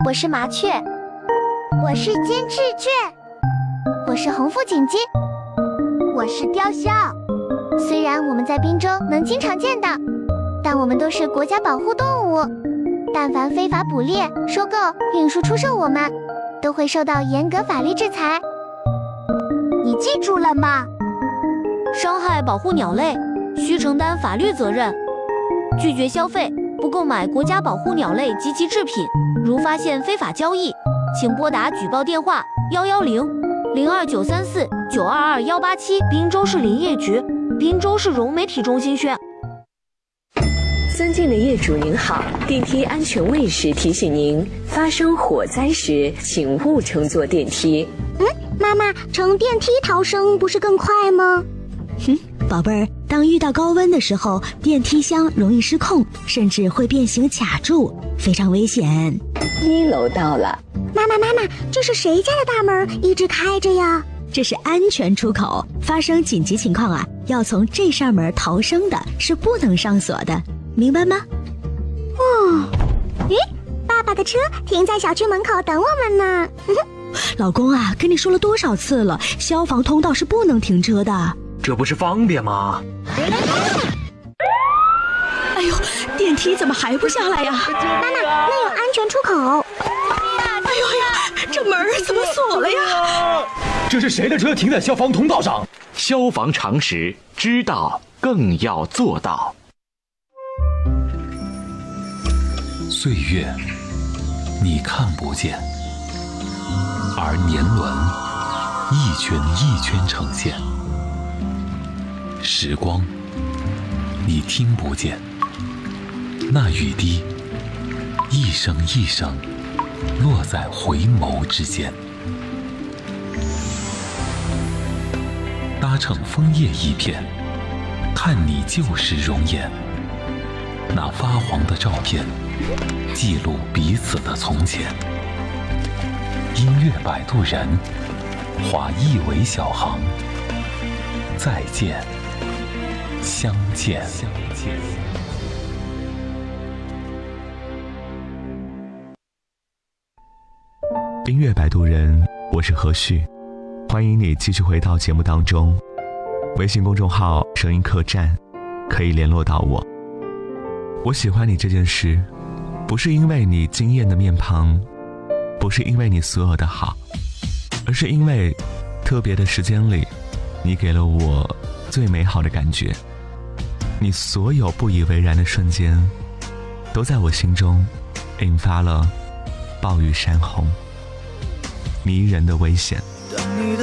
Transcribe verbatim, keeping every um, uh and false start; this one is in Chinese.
我是麻雀。 我是金翅雀。 我是红腹锦鸡。 我是雕鸮。 虽然我们在滨州能经常见到，但我们都是国家保护动物，但凡非法捕猎、收购、运输、出售我们，都会受到严格法律制裁。 你记住了吗？ 伤害保护鸟类，需承担法律责任。拒绝消费，不购买国家保护鸟类及其制品。如发现非法交易，请拨打举报电话幺幺零零二九三四九二二幺八七。滨州市林业局、滨州市融媒体中心宣。 尊敬的业主您好，电梯安全卫士提醒您，发生火灾时请勿乘坐电梯。 嗯，妈妈，乘电梯逃生不是更快吗？ 哼，宝贝儿，当遇到高温的时候，电梯箱容易失控，甚至会变形卡住，非常危险。 一楼到了。 妈妈妈妈，这是谁家的大门一直开着呀？ 这是安全出口，发生紧急情况啊，要从这扇门逃生的，是不能上锁的，明白吗？ 哦，咦，爸爸的车停在小区门口等我们呢。 老公啊，跟你说了多少次了，消防通道是不能停车的。 这不是方便吗？ 哎呦，电梯怎么还不下来呀？ 妈妈，那有安全出口。 哎呦呀，这门怎么锁了呀？ 这是谁的车停在消防通道上？ 消防常识，知道更要做到。 岁月，你看不见，而年轮一圈一圈呈现。时光，你听不见，那雨滴一声一声落在回眸之间。搭乘枫叶一片，看你旧时容颜。那发黄的照片，记录彼此的从前。音乐摆渡人，划一尾小航。再见，相见，相见。 音乐摆渡人，我是何旭，欢迎你继续回到节目当中。微信公众号声音客栈可以联络到我。我喜欢你这件事，不是因为你惊艳的面庞，不是因为你所有的好，而是因为特别的时间里，你给了我最美好的感觉。你所有不以为然的瞬间，都在我心中引发了暴雨山洪，迷人的危险。 当你的